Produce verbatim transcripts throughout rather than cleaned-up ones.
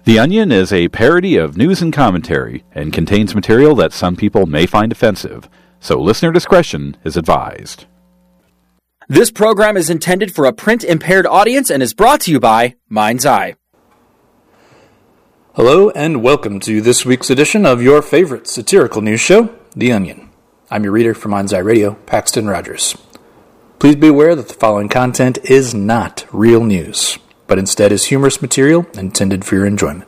The Onion is a parody of news and commentary and contains material that some people may find offensive, so listener discretion is advised. This program is intended for a print-impaired audience and is brought to you by Mind's Eye. Hello and welcome to this week's edition of your favorite satirical news show, The Onion. I'm your reader for Mind's Eye Radio, Paxton Rogers. Please be aware that the following content is not real news, but instead is humorous material intended for your enjoyment.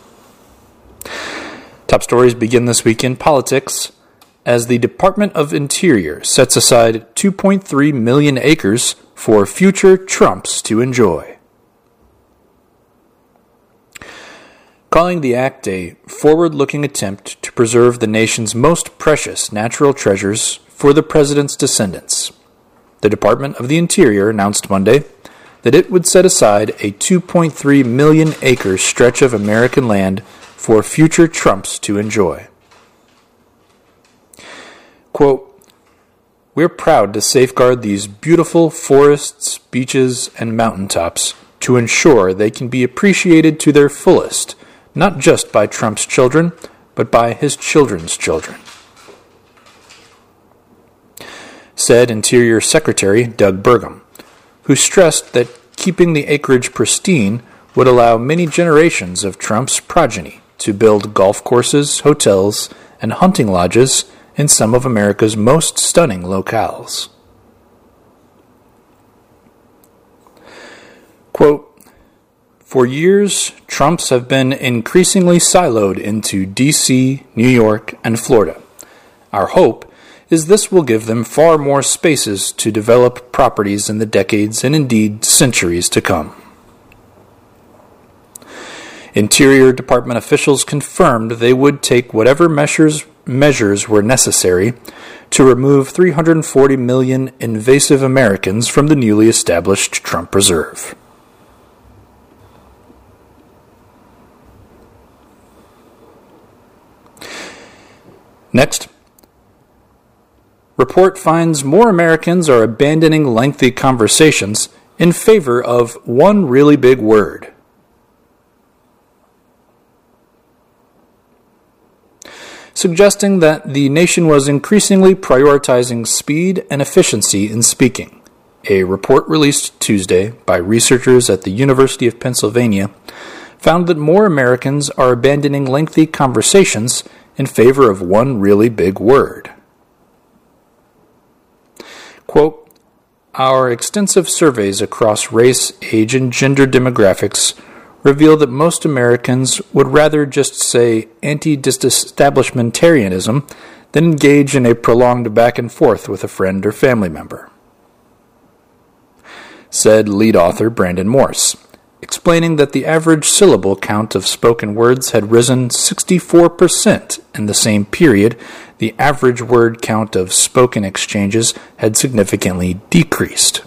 Top stories begin this week in politics as the Department of Interior sets aside two point three million acres for future Trumps to enjoy. Calling the act a forward-looking attempt to preserve the nation's most precious natural treasures for the president's descendants, the Department of the Interior announced Monday that it would set aside a two point three million acre stretch of American land for future Trumps to enjoy. Quote, "We're proud to safeguard these beautiful forests, beaches, and mountaintops to ensure they can be appreciated to their fullest, not just by Trump's children, but by his children's children," said Interior Secretary Doug Burgum, who stressed that keeping the acreage pristine would allow many generations of Trump's progeny to build golf courses, hotels, and hunting lodges in some of America's most stunning locales. Quote, "For years, Trumps have been increasingly siloed into D C, New York, and Florida. Our hope is this will give them far more spaces to develop properties in the decades and indeed centuries to come." Interior Department officials confirmed they would take whatever measures measures were necessary to remove three hundred forty million invasive Americans from the newly established Trump Reserve. Next, report finds more Americans are abandoning lengthy conversations in favor of one really big word. Suggesting that the nation was increasingly prioritizing speed and efficiency in speaking. A report released Tuesday by researchers at the University of Pennsylvania found that more Americans are abandoning lengthy conversations in favor of one really big word. Quote, "Our extensive surveys across race, age, and gender demographics reveal that most Americans would rather just say anti-disestablishmentarianism than engage in a prolonged back and forth with a friend or family member," said lead author Brandon Morse, explaining that the average syllable count of spoken words had risen sixty-four percent in the same period. The average word count of spoken exchanges had significantly decreased.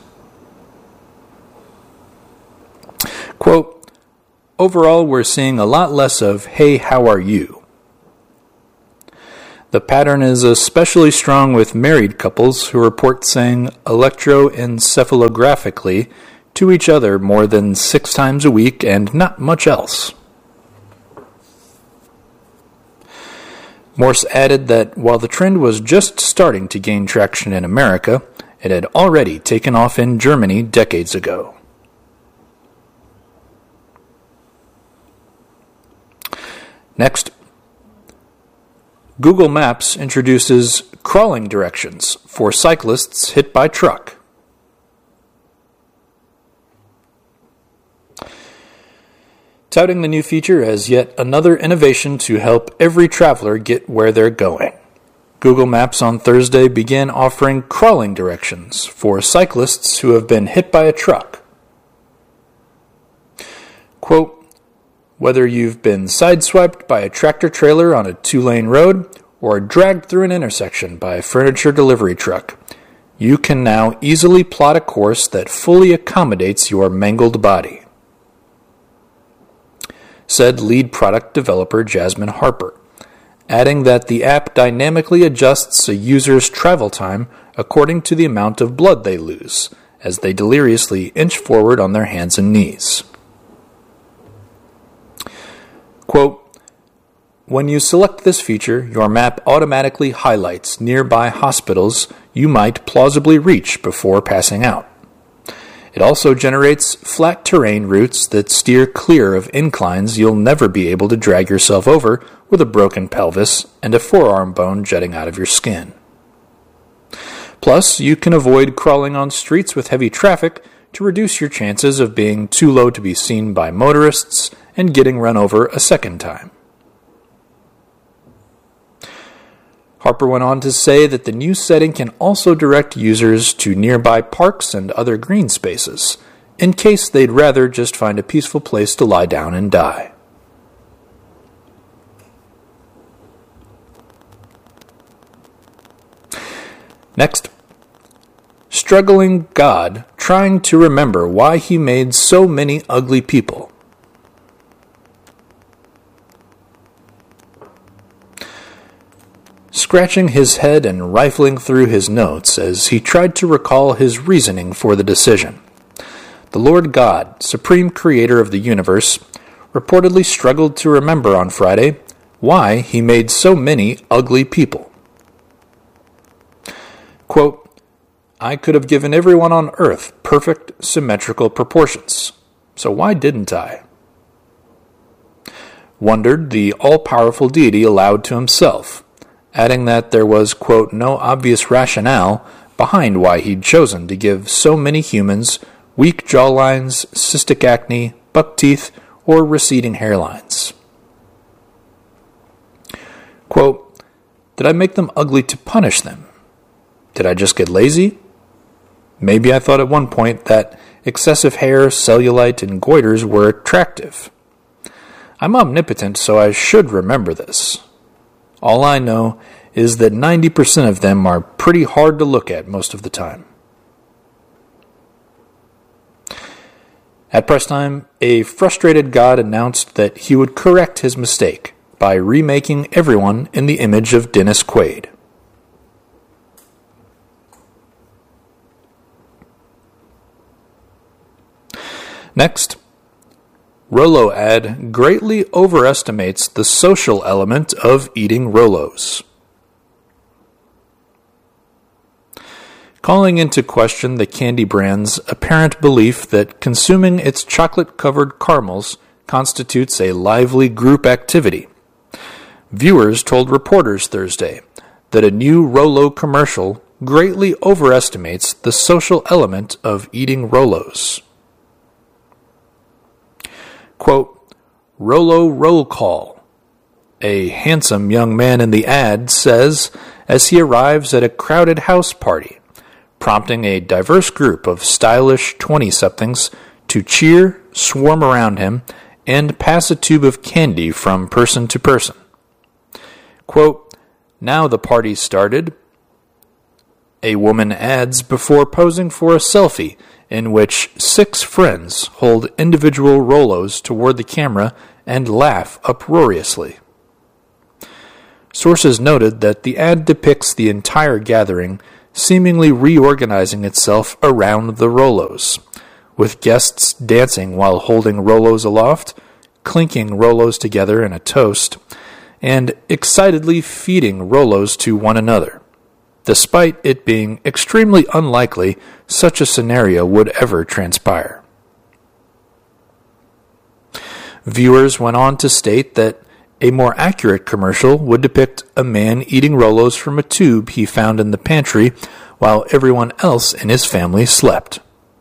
Quote, "Overall, we're seeing a lot less of, 'Hey, how are you?' The pattern is especially strong with married couples who report saying electroencephalographically to each other more than six times a week and not much else." Morse added that while the trend was just starting to gain traction in America, it had already taken off in Germany decades ago. Next, Google Maps introduces crawling directions for cyclists hit by truck. Touting the new feature as yet another innovation to help every traveler get where they're going, Google Maps on Thursday began offering crawling directions for cyclists who have been hit by a truck. Quote, "Whether you've been sideswiped by a tractor-trailer on a two-lane road or dragged through an intersection by a furniture delivery truck, you can now easily plot a course that fully accommodates your mangled body," said lead product developer Jasmine Harper, adding that the app dynamically adjusts a user's travel time according to the amount of blood they lose, as they deliriously inch forward on their hands and knees. Quote, when you select this feature, your map automatically highlights nearby hospitals you might plausibly reach before passing out. It also generates flat terrain routes that steer clear of inclines you'll never be able to drag yourself over with a broken pelvis and a forearm bone jutting out of your skin. Plus, you can avoid crawling on streets with heavy traffic to reduce your chances of being too low to be seen by motorists and getting run over a second time. Harper went on to say that the new setting can also direct users to nearby parks and other green spaces, in case they'd rather just find a peaceful place to lie down and die. Next, struggling God trying to remember why he made so many ugly people. Scratching his head and rifling through his notes as he tried to recall his reasoning for the decision, the Lord God, supreme creator of the universe, reportedly struggled to remember on Friday why he made so many ugly people. Quote, I could have given everyone on earth perfect, symmetrical proportions, so why didn't I? Wondered the all-powerful deity aloud to himself, adding that there was, quote, no obvious rationale behind why he'd chosen to give so many humans weak jawlines, cystic acne, buck teeth, or receding hairlines. Quote, did I make them ugly to punish them? Did I just get lazy? Maybe I thought at one point that excessive hair, cellulite, and goiters were attractive. I'm omnipotent, so I should remember this. All I know is that ninety percent of them are pretty hard to look at most of the time. At press time, a frustrated God announced that he would correct his mistake by remaking everyone in the image of Dennis Quaid. Next, Rolo ad greatly overestimates the social element of eating Rolos. Calling into question the candy brand's apparent belief that consuming its chocolate-covered caramels constitutes a lively group activity, viewers told reporters Thursday that a new Rolo commercial greatly overestimates the social element of eating Rolos. Quote, Rolo roll call, a handsome young man in the ad says as he arrives at a crowded house party, prompting a diverse group of stylish twenty-somethings to cheer, swarm around him, and pass a tube of candy from person to person. Quote, now the party's started, a woman adds before posing for a selfie in which six friends hold individual Rolos toward the camera and laugh uproariously. Sources noted that the ad depicts the entire gathering seemingly reorganizing itself around the Rolos, with guests dancing while holding Rolos aloft, clinking Rolos together in a toast, and excitedly feeding Rolos to one another, despite it being extremely unlikely such a scenario would ever transpire. Viewers went on to state that a more accurate commercial would depict a man eating Rolos from a tube he found in the pantry while everyone else in his family slept.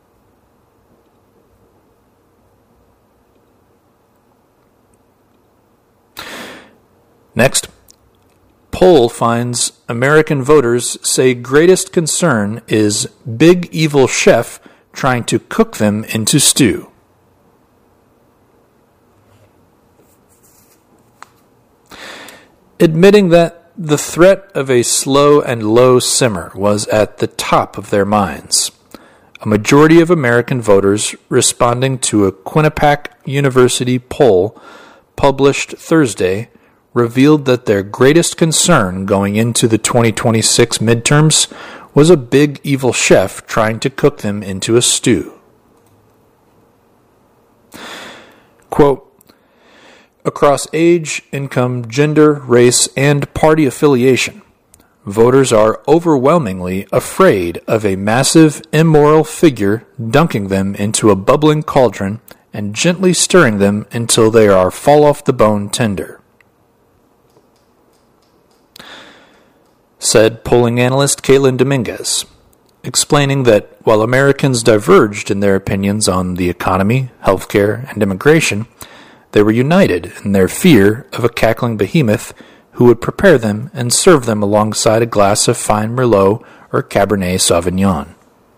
Next, poll finds American voters say greatest concern is big evil chef trying to cook them into stew. Admitting that the threat of a slow and low simmer was at the top of their minds, a majority of American voters responding to a Quinnipiac University poll published Thursday revealed that their greatest concern going into the twenty twenty-six midterms was a big evil chef trying to cook them into a stew. Quote, Across age, income, gender, race, and party affiliation, voters are overwhelmingly afraid of a massive, immoral figure dunking them into a bubbling cauldron and gently stirring them until they are fall-off-the-bone tender. Said polling analyst Caitlin Dominguez, explaining that while Americans diverged in their opinions on the economy, healthcare, and immigration, they were united in their fear of a cackling behemoth who would prepare them and serve them alongside a glass of fine Merlot or Cabernet Sauvignon.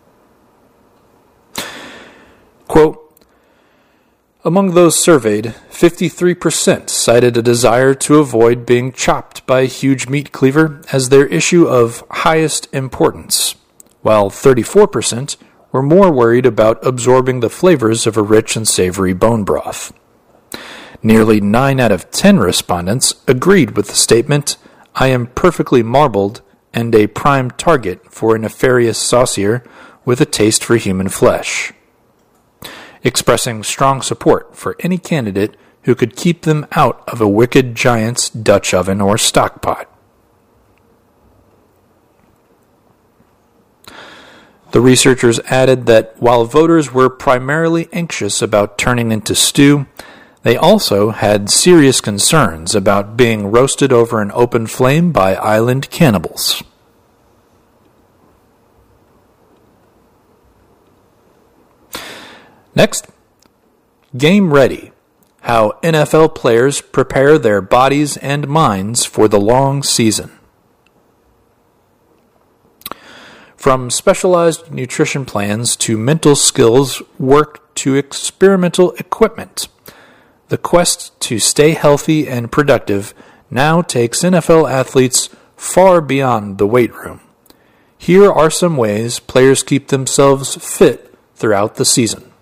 Quote, among those surveyed, fifty-three percent cited a desire to avoid being chopped by a huge meat cleaver as their issue of highest importance, while thirty-four percent were more worried about absorbing the flavors of a rich and savory bone broth. Nearly nine out of ten respondents agreed with the statement, I am perfectly marbled and a prime target for a nefarious saucier with a taste for human flesh, expressing strong support for any candidate who could keep them out of a wicked giant's Dutch oven or stockpot. The researchers added that while voters were primarily anxious about turning into stew, they also had serious concerns about being roasted over an open flame by island cannibals. Next, Game Ready, how N F L players prepare their bodies and minds for the long season. From specialized nutrition plans to mental skills work to experimental equipment, the quest to stay healthy and productive now takes N F L athletes far beyond the weight room. Here are some ways players keep themselves fit throughout the season.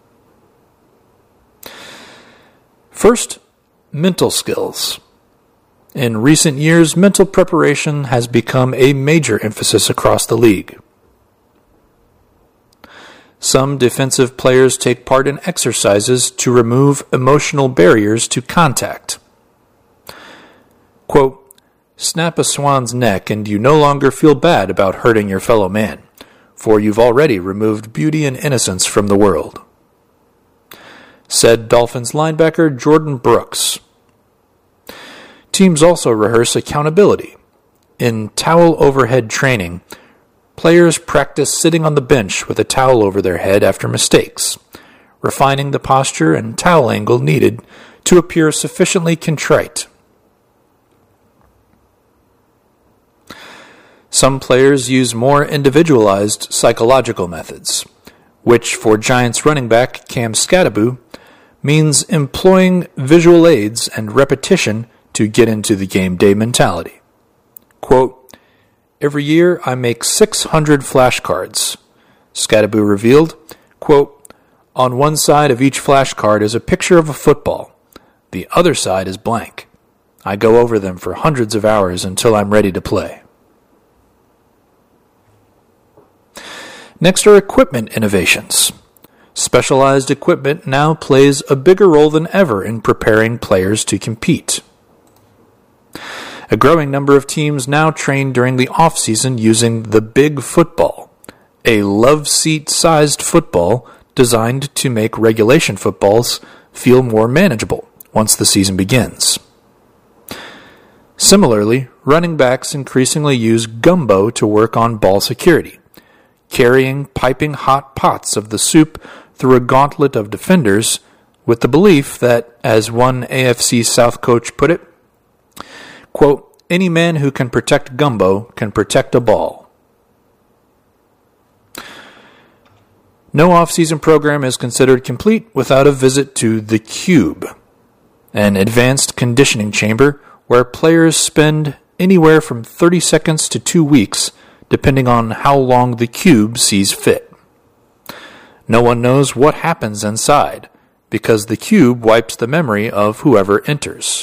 First, mental skills. In recent years, mental preparation has become a major emphasis across the league. Some defensive players take part in exercises to remove emotional barriers to contact. Quote, snap a swan's neck and you no longer feel bad about hurting your fellow man, for you've already removed beauty and innocence from the world. Said Dolphins linebacker Jordan Brooks. Teams also rehearse accountability. In towel overhead training, players practice sitting on the bench with a towel over their head after mistakes, refining the posture and towel angle needed to appear sufficiently contrite. Some players use more individualized psychological methods, which for Giants running back Cam Skattebo means employing visual aids and repetition to get into the game day mentality. Quote, every year I make six hundred flashcards, Skattebo revealed. Quote, on one side of each flashcard is a picture of a football. The other side is blank. I go over them for hundreds of hours until I'm ready to play. Next are equipment innovations. Specialized equipment now plays a bigger role than ever in preparing players to compete. A growing number of teams now train during the off-season using the Big Football, a love seat-sized football designed to make regulation footballs feel more manageable once the season begins. Similarly, running backs increasingly use gumbo to work on ball security, carrying piping hot pots of the soup through a gauntlet of defenders with the belief that, as one A F C South coach put it, quote, any man who can protect gumbo can protect a ball. No off-season program is considered complete without a visit to the Cube, an advanced conditioning chamber where players spend anywhere from thirty seconds to two weeks, depending on how long the Cube sees fit. No one knows what happens inside, because the Cube wipes the memory of whoever enters.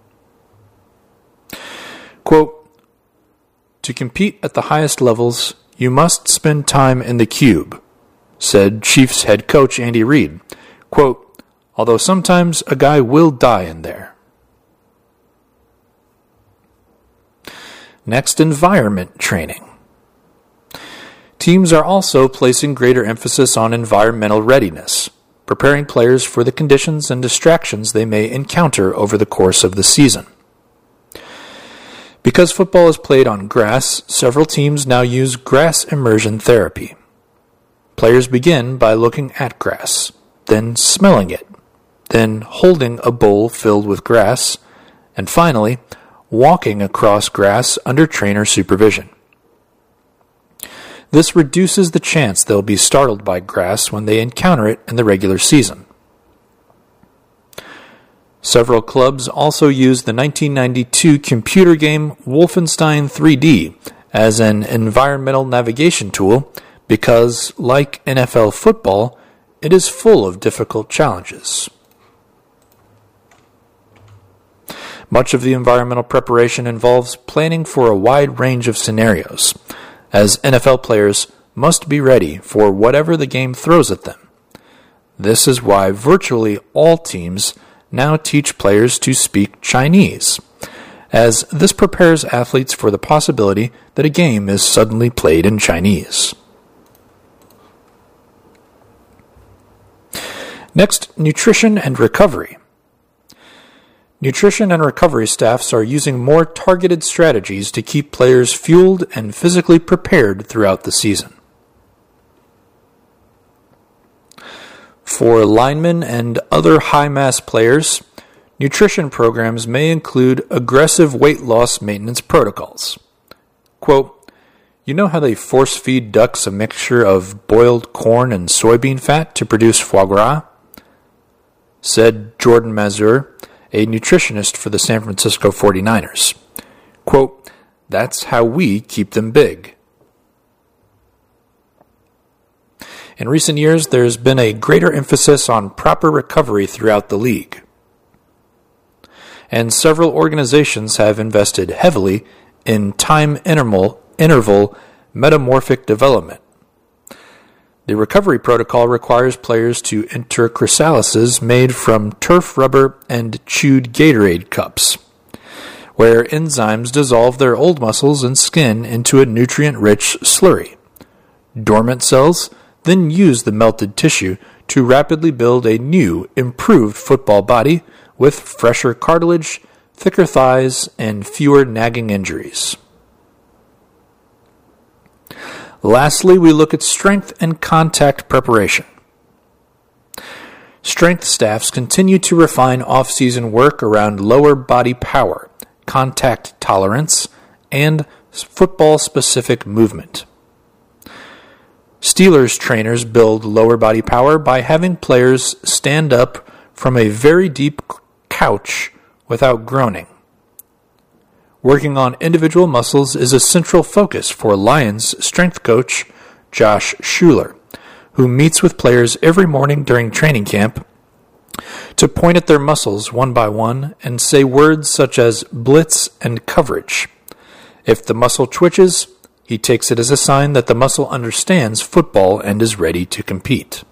Quote, to compete at the highest levels, you must spend time in the Cube, said Chiefs head coach Andy Reid. Quote, although sometimes a guy will die in there. Next, environment training. Teams are also placing greater emphasis on environmental readiness, preparing players for the conditions and distractions they may encounter over the course of the season. Because football is played on grass, several teams now use grass immersion therapy. Players begin by looking at grass, then smelling it, then holding a bowl filled with grass, and finally, walking across grass under trainer supervision. This reduces the chance they'll be startled by grass when they encounter it in the regular season. Several clubs also use the nineteen ninety-two computer game Wolfenstein three D as an environmental navigation tool because, like N F L football, it is full of difficult challenges. Much of the environmental preparation involves planning for a wide range of scenarios, as N F L players must be ready for whatever the game throws at them. This is why virtually all teams now teach players to speak Chinese, as this prepares athletes for the possibility that a game is suddenly played in Chinese. Next, nutrition and recovery. Nutrition and recovery staffs are using more targeted strategies to keep players fueled and physically prepared throughout the season. For linemen and other high-mass players, nutrition programs may include aggressive weight loss maintenance protocols. Quote, "You know how they force-feed ducks a mixture of boiled corn and soybean fat to produce foie gras?" Said Jordan Mazur, a nutritionist for the San Francisco forty-niners. Quote, "That's how we keep them big." In recent years, there's been a greater emphasis on proper recovery throughout the league. And several organizations have invested heavily in time interval, interval metamorphic development. The recovery protocol requires players to enter chrysalises made from turf rubber and chewed Gatorade cups, where enzymes dissolve their old muscles and skin into a nutrient-rich slurry. Dormant cells then use the melted tissue to rapidly build a new, improved football body with fresher cartilage, thicker thighs, and fewer nagging injuries. Lastly, we look at strength and contact preparation. Strength staffs continue to refine off-season work around lower body power, contact tolerance, and football-specific movement. Steelers trainers build lower body power by having players stand up from a very deep couch without groaning. Working on individual muscles is a central focus for Lions strength coach Josh Schuler, who meets with players every morning during training camp to point at their muscles one by one and say words such as blitz and coverage. If the muscle twitches, he takes it as a sign that the muscle understands football and is ready to compete.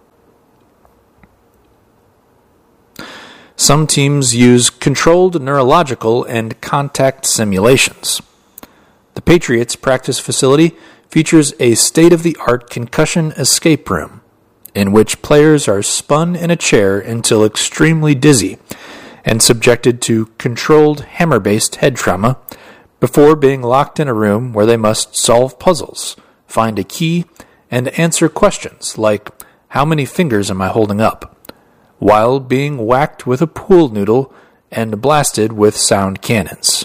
Some teams use controlled neurological and contact simulations. The Patriots practice facility features a state-of-the-art concussion escape room, in which players are spun in a chair until extremely dizzy and subjected to controlled hammer-based head trauma before being locked in a room where they must solve puzzles, find a key, and answer questions like, "How many fingers am I holding up?" while being whacked with a pool noodle and blasted with sound cannons.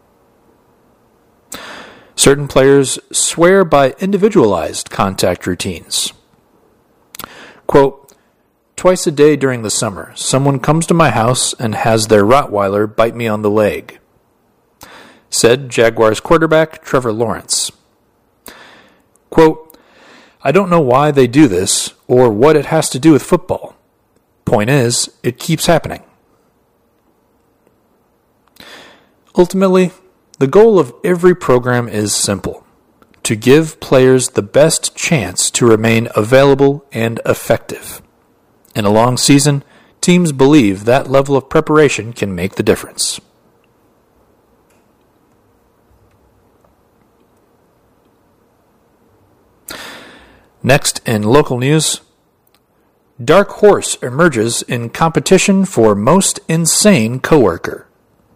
Certain players swear by individualized contact routines. Quote, "Twice a day during the summer, someone comes to my house and has their Rottweiler bite me on the leg," said Jaguars quarterback Trevor Lawrence. Quote, "I don't know why they do this or what it has to do with football. Point is, it keeps happening." Ultimately, the goal of every program is simple: to give players the best chance to remain available and effective. In a long season, teams believe that level of preparation can make the difference. Next, in local news, Dark Horse emerges in competition for most insane coworker.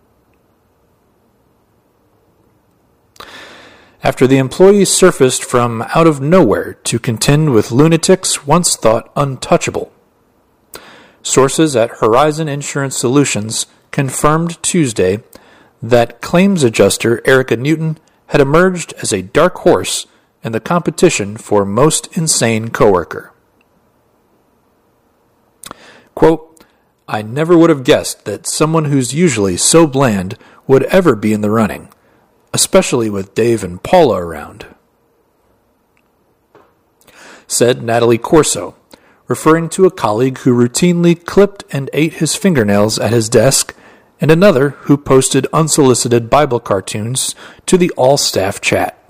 After the employee surfaced from out of nowhere to contend with lunatics once thought untouchable, sources at Horizon Insurance Solutions confirmed Tuesday that claims adjuster Erica Newton had emerged as a dark horse in the competition for most insane coworker. Quote, I never would have guessed that someone who's usually so bland would ever be in the running, especially with Dave and Paula around, said Natalie Corso, referring to a colleague who routinely clipped and ate his fingernails at his desk and another who posted unsolicited Bible cartoons to the all-staff chat.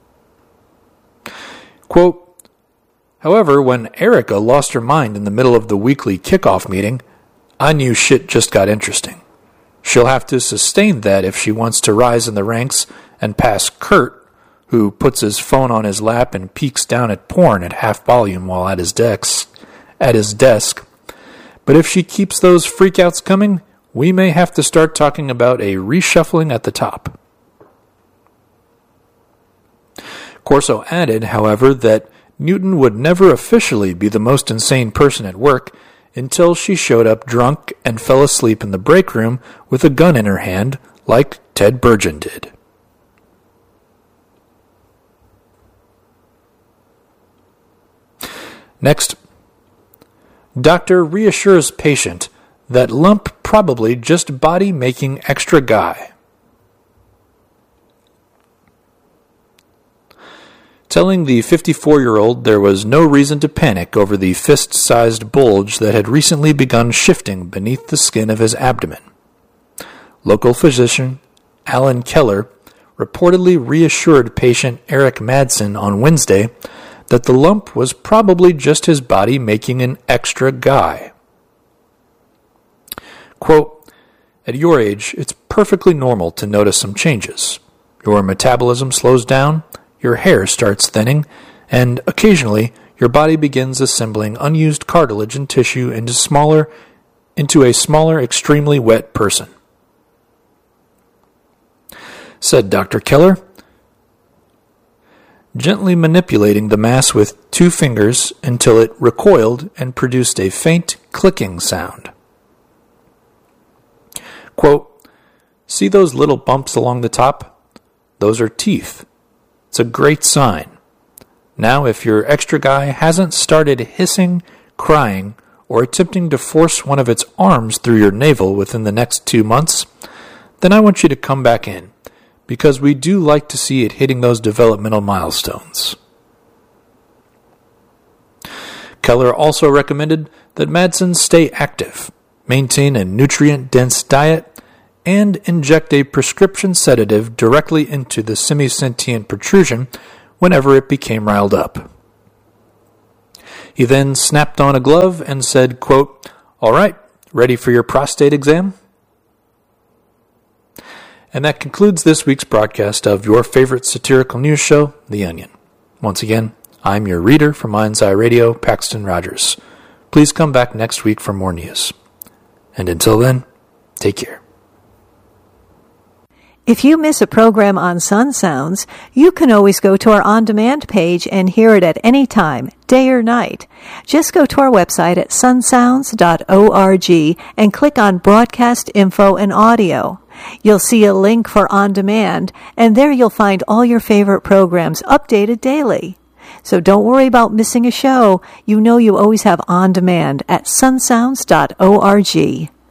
Quote, however, when Erica lost her mind in the middle of the weekly kickoff meeting, I knew shit just got interesting. She'll have to sustain that if she wants to rise in the ranks and pass Kurt, who puts his phone on his lap and peeks down at porn at half volume while at his desk. At his desk. But if she keeps those freakouts coming, we may have to start talking about a reshuffling at the top. Corso added, however, that Newton would never officially be the most insane person at work until she showed up drunk and fell asleep in the break room with a gun in her hand, like Ted Burgeon did. Next, doctor reassures patient that lump probably just body making extra guy. Telling the fifty-four-year-old there was no reason to panic over the fist-sized bulge that had recently begun shifting beneath the skin of his abdomen. Local physician Alan Keller reportedly reassured patient Eric Madsen on Wednesday that the lump was probably just his body making an extra guy. Quote, at your age, it's perfectly normal to notice some changes. Your metabolism slows down, your hair starts thinning, and occasionally your body begins assembling unused cartilage and tissue into smaller, into a smaller, extremely wet person. Said Doctor Keller, gently manipulating the mass with two fingers until it recoiled and produced a faint clicking sound. Quote, see those little bumps along the top? Those are teeth. It's a great sign. Now, if your extra guy hasn't started hissing, crying, or attempting to force one of its arms through your navel within the next two months, then I want you to come back in, because we do like to see it hitting those developmental milestones. Keller also recommended that Madsen stay active, maintain a nutrient-dense diet, and inject a prescription sedative directly into the semisentient protrusion whenever it became riled up. He then snapped on a glove and said, quote, all right, ready for your prostate exam? And that concludes this week's broadcast of your favorite satirical news show, The Onion. Once again, I'm your reader from Mind's Eye Radio, Paxton Rogers. Please come back next week for more news. And until then, take care. If you miss a program on Sun Sounds, you can always go to our on-demand page and hear it at any time, day or night. Just go to our website at sun sounds dot org and click on Broadcast Info and Audio. You'll see a link for On Demand, and there you'll find all your favorite programs updated daily. So don't worry about missing a show. You know you always have On Demand at sun sounds dot org.